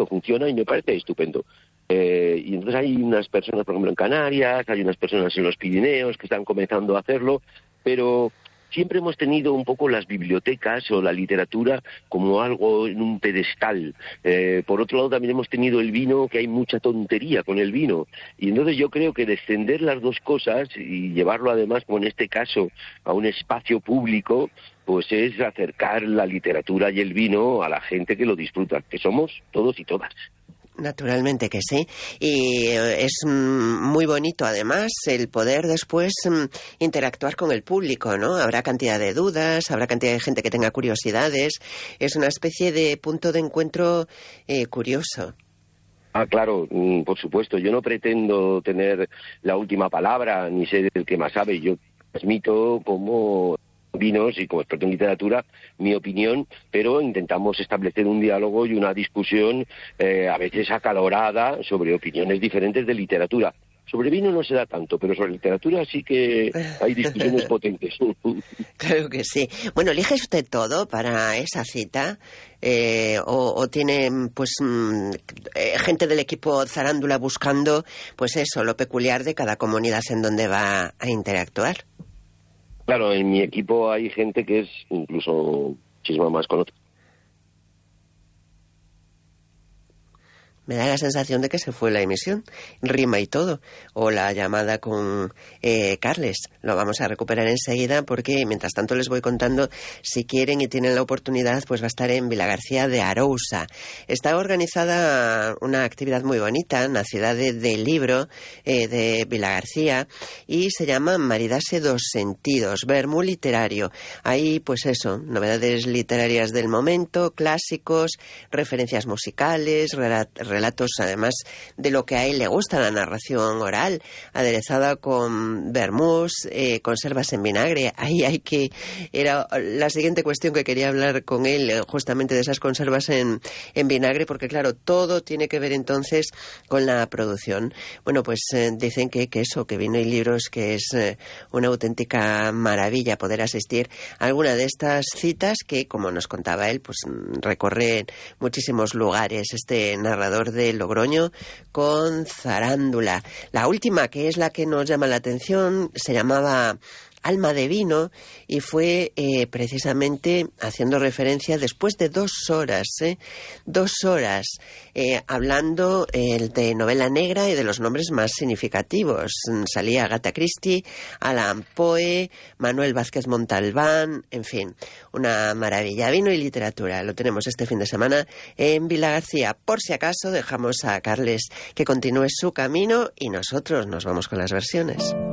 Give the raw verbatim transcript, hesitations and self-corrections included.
esto funciona y me parece estupendo. Eh, y entonces hay unas personas, por ejemplo, en Canarias, hay unas personas en los Pirineos que están comenzando a hacerlo, pero siempre hemos tenido un poco las bibliotecas o la literatura como algo en un pedestal. Eh, por otro lado, también hemos tenido el vino, que hay mucha tontería con el vino. Y entonces yo creo que descender las dos cosas y llevarlo además, como en este caso, a un espacio público, pues es acercar la literatura y el vino a la gente que lo disfruta, que somos todos y todas. Naturalmente que sí, y es muy bonito además el poder después interactuar con el público, ¿no? Habrá cantidad de dudas, habrá cantidad de gente que tenga curiosidades, es una especie de punto de encuentro eh, curioso. Ah, claro, por supuesto, yo no pretendo tener la última palabra ni ser el que más sabe, yo transmito como vinos y como experto en literatura mi opinión, pero intentamos establecer un diálogo y una discusión eh, a veces acalorada sobre opiniones diferentes de literatura. Sobre vino no se da tanto, pero sobre literatura sí que hay discusiones potentes. Claro que sí. Bueno, ¿elige usted todo para esa cita? Eh, o, ¿O tiene pues mm, eh, gente del equipo Zarándula buscando pues eso, lo peculiar de cada comunidad en donde va a interactuar? Claro, en mi equipo hay gente que es incluso muchísimo más conocida. Me da la sensación de que se fue la emisión, rima y todo, o la llamada con eh, Carles. Lo vamos a recuperar enseguida porque mientras tanto les voy contando, si quieren y tienen la oportunidad, pues va a estar en Vilagarcía de Arousa. Está organizada una actividad muy bonita en la ciudad de, del libro eh, de Vilagarcía y se llama Maridase dos Sentidos, vermú literario. Hay pues eso, novedades literarias del momento, clásicos, referencias musicales, relatos relatos además de lo que a él le gusta, la narración oral, aderezada con vermús, eh, conservas en vinagre. Ahí hay que... Era la siguiente cuestión que quería hablar con él, justamente de esas conservas en, en vinagre, porque claro, todo tiene que ver entonces con la producción. Bueno, pues eh, dicen que, que eso, que vino y libros, que es eh, una auténtica maravilla poder asistir a alguna de estas citas que, como nos contaba él, pues recorre muchísimos lugares este narrador de Logroño con Zarándula. La última, que es la que nos llama la atención, se llamaba Alma de Vino y fue eh, precisamente haciendo referencia después de dos horas, ¿eh? dos horas, eh, hablando eh, de novela negra y de los nombres más significativos. Salía Agatha Christie, Allan Poe, Manuel Vázquez Montalbán, en fin, una maravilla. Vino y literatura, lo tenemos este fin de semana en Vilagarcía. Por si acaso, dejamos a Carles que continúe su camino y nosotros nos vamos con las versiones.